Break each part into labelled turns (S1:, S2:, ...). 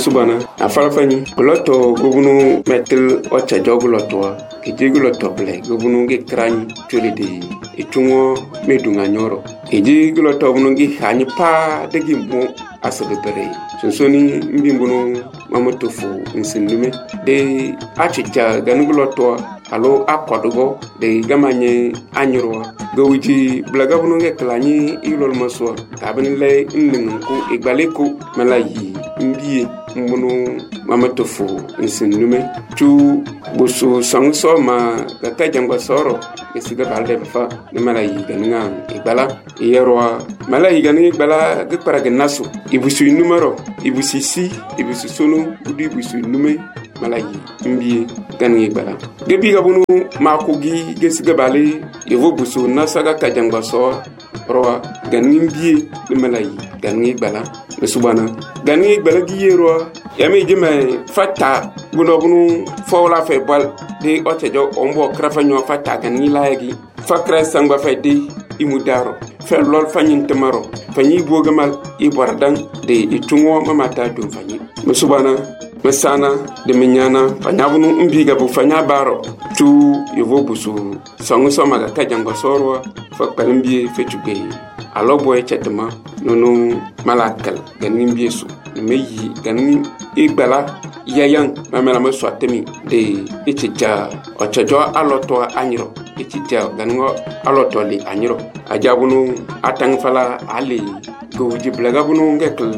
S1: subana afalafani loto gobunu metel ocha joguloto ejiguloto ble gobunu ge krani tolede etungo medunga nyoro ejiguloto bunu ge hani pa de gimbo asabere sonsoni mbimbuno mamotofu nsindume de achicha ganuguloto alo akodogo de gamanye anyurwa gowiji blaga bunu ge klani ilol maswa kabin le ndinku igbaleko malayi mbiye mbunu mamotofu nsindume tu busu sangso ma kaka jangwa soro esiga balde fa ne malayi ganinga igbala yerwa malayi ganinga igbala ge paraga nasu ibusu numero ibusu si ibusu solo udi ibusu nume malayi mbiye ganinga igbala gebi gabunu makugi gesiga bale yevo busu nasaga kajangwa soro roa ganimbiye ne malayi ganinga igbala subana ganinga igbala giyerwa yami jeme fata bunu fawla fe bal de otejo ombo krafa nyo fata gani laagi fakra sangba fe de imudaro fe lol fanyin tamaro fanyi bogamal ibardan de itungo mamata dum fanyi musubana mesana de minyana fanyabunu mbiga bu fanya baro tu yevo busu sangu somaga kajango sorwa fakpalimbi fe tugay alobo chetema nono malakal ganin biesu meyi ganin igbala yayan mamela mo swatemi de ichija ochajo aloto anyiro ichija ganingo aloto li anyiro ajabunu atang fala ali goji blaga bunu ngekl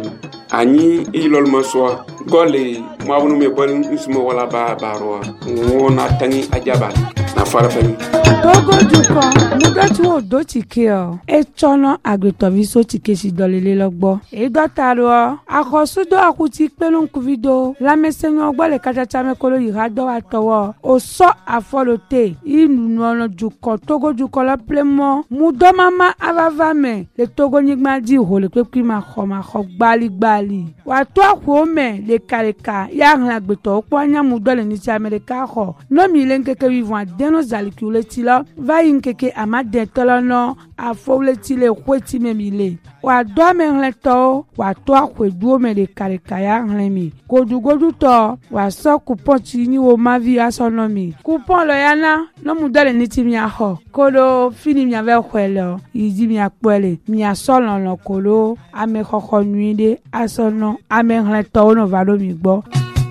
S1: ani ilol maswa gole mabunu me bol nsmo wala ba barwa wona tangi ajabal na farafani
S2: Togo duko mugati wo do tikeo e chono agritoviso tikesi dolele logbo e dotaro akosudo akuti pelun kuvido la mesenyo gbo le kachacha me kolo irado atowo o so afolote inu ono duko Togo duko la plemo mudo mama avavame le Togo nigma di ho le pepi ma kho gbali wa to ko me le kaleka ya ran agbeto po anya mudo le ni ti America ho no mi le nkeke vivant deno zalikule va inkeke amade tolono afowleti le kweti memile wa do menleto wa to akwedu me le karikaya nlemi godugodu to wa so coupon ti ni wo mavi asonomi coupon lo yana no mudale ni ti mi aho kolo fini mi ave kwelo idi mi apele mi asolon lo kolo ame kokko nuide asono ame nleto no valo mi gbo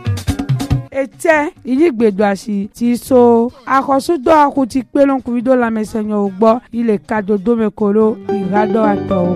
S2: ete iligbedoasi ti so akosudo akuti pelon kuvido la mesenyo ugbo ile kadodo mekolo irado ato.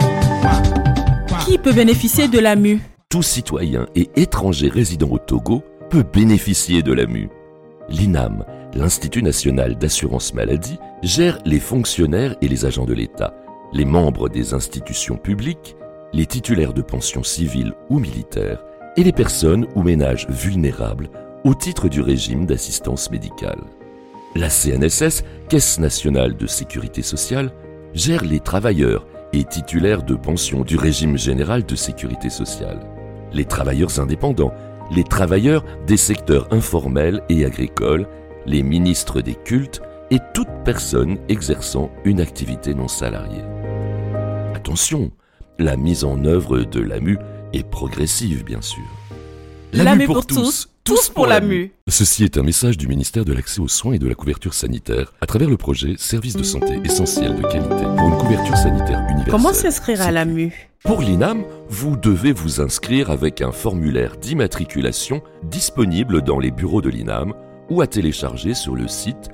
S3: Qui peut bénéficier de l'AMU?
S4: Tout citoyen et étranger résidant au Togo peut bénéficier de l'AMU. L'INAM, l'Institut national d'assurance maladie, gère les fonctionnaires et les agents de l'État, les membres des institutions publiques, les titulaires de pensions civiles ou militaires, et les personnes ou ménages vulnérables au titre du régime d'assistance médicale. La CNSS, Caisse nationale de sécurité sociale, gère les travailleurs et titulaires de pensions du régime général de sécurité sociale, les travailleurs indépendants, les travailleurs des secteurs informels et agricoles, les ministres des cultes et toute personne exerçant une activité non salariée. Attention, la mise en œuvre de l'AMU est progressive, bien sûr.
S3: L'AMU pour tous, tous pour l'AMU.
S4: Ceci est un message du ministère de l'Accès aux soins et de la couverture sanitaire à travers le projet Services de santé essentiels de qualité pour une couverture sanitaire universelle.
S3: Comment s'inscrire à l'AMU?
S4: Pour l'INAM, vous devez vous inscrire avec un formulaire d'immatriculation disponible dans les bureaux de l'INAM ou à télécharger sur le site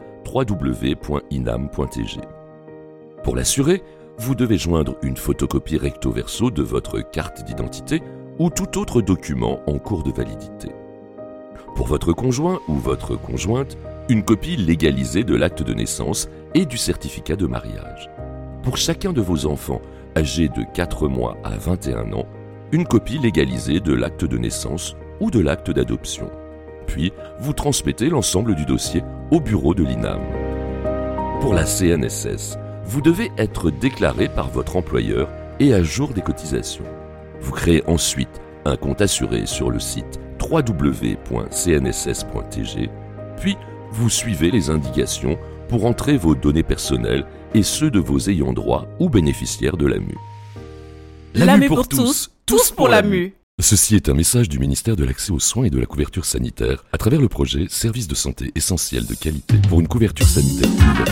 S4: www.inam.tg. Pour l'assurer, vous devez joindre une photocopie recto verso de votre carte d'identité ou tout autre document en cours de validité. Pour votre conjoint ou votre conjointe, une copie légalisée de l'acte de naissance et du certificat de mariage. Pour chacun de vos enfants âgés de 4 mois à 21 ans, une copie légalisée de l'acte de naissance ou de l'acte d'adoption. Puis, vous transmettez l'ensemble du dossier au bureau de l'INAM. Pour la CNSS, vous devez être déclaré par votre employeur et à jour des cotisations. Vous créez ensuite un compte assuré sur le site www.cnss.tg, puis vous suivez les indications pour entrer vos données personnelles et ceux de vos ayants droit ou bénéficiaires de l'AMU.
S3: L'AMU pour tous, tous pour l'AMU.
S4: Ceci est un message du ministère de l'Accès aux soins et de la couverture sanitaire à travers le projet Services de santé essentiels de qualité pour une couverture sanitaire universelle.